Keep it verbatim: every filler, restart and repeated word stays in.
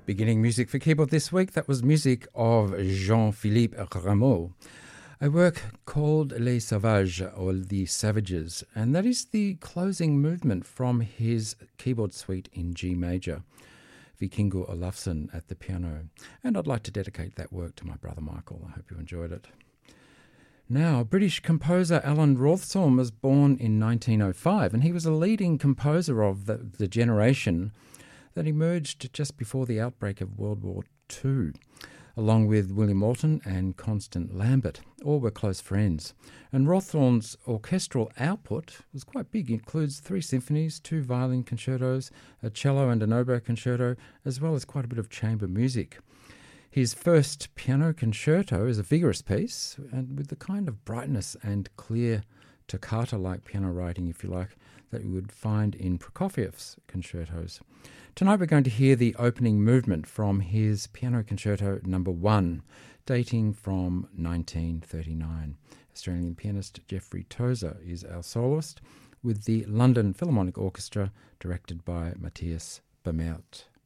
Beginning music for keyboard this week, that was music of Jean-Philippe Rameau, a work called Les Sauvages, or The Savages, and that is the closing movement from his keyboard suite in G major. Vikingur Olafsson at the piano, and I'd like to dedicate that work to my brother Michael. I hope you enjoyed it. Now, British composer Alan Rawsthorne was born in nineteen oh five, and he was a leading composer of the, the generation that emerged just before the outbreak of World War Two, along with William Walton and Constant Lambert. All were close friends. And Rawsthorne's orchestral output was quite big. It includes three symphonies, two violin concertos, a cello and an oboe concerto, as well as quite a bit of chamber music. His first piano concerto is a vigorous piece, and with the kind of brightness and clear toccata-like piano writing, if you like, that you would find in Prokofiev's concertos. Tonight we're going to hear the opening movement from his Piano Concerto number one, dating from nineteen thirty-nine. Australian pianist Jeffrey Tozer is our soloist, with the London Philharmonic Orchestra directed by Matthias Bamert.